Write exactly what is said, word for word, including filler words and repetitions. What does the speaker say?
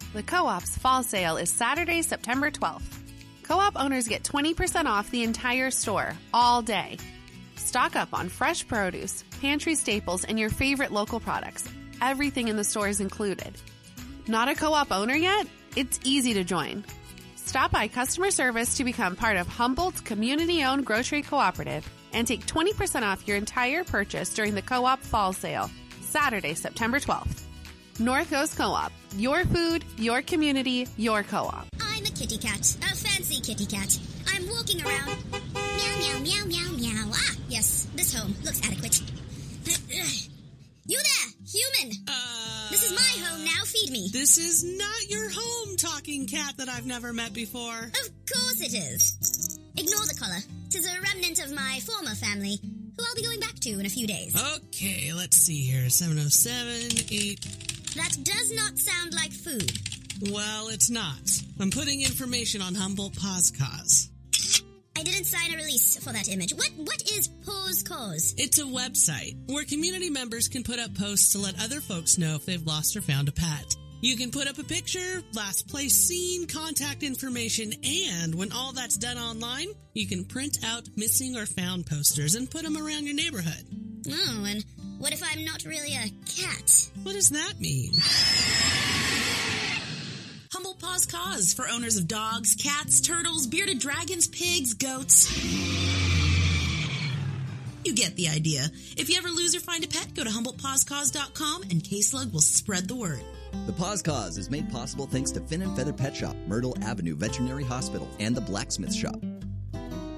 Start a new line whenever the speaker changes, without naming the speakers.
The Co-op's fall sale is Saturday, September twelfth. Co-op owners get twenty percent off the entire store, all day. Stock up on fresh produce, pantry staples, and your favorite local products. Everything in the store is included. Not a Co-op owner yet? It's easy to join. Stop by customer service to become part of Humboldt's community-owned grocery cooperative and take twenty percent off your entire purchase during the Co-op Fall Sale, Saturday, September twelfth. North Coast Co-op. Your food, your community, your co-op.
I'm a kitty cat, a fancy kitty cat. I'm walking around. Meow, meow, meow, meow, meow. Ah, yes, this home looks adequate. You there, human!
Uh,
this is my home now, feed me.
This is not your home, talking cat that I've never met before.
Of course it is. Ignore the collar. 'Tis a remnant of my former family, who I'll be going back to in a few days.
Okay, let's see here. seven oh seven, eight...
That does not sound like food.
Well, it's not. I'm putting information on Humboldt Paws Cause.
I didn't sign a release for that image. What What is Paws Cause?
It's a website where community members can put up posts to let other folks know if they've lost or found a pet. You can put up a picture, last place seen, contact information, and when all that's done online, you can print out missing or found posters and put them around your neighborhood.
Oh, and what if I'm not really a cat?
What does that mean?
Humboldt Paws Cause for owners of dogs, cats, turtles, bearded dragons, pigs, goats. You get the idea. If you ever lose or find a pet, go to Humboldt Paws Cause dot com and K-Slug will spread the word.
The Paws Cause is made possible thanks to Fin and Feather Pet Shop, Myrtle Avenue Veterinary Hospital, and the Blacksmith Shop.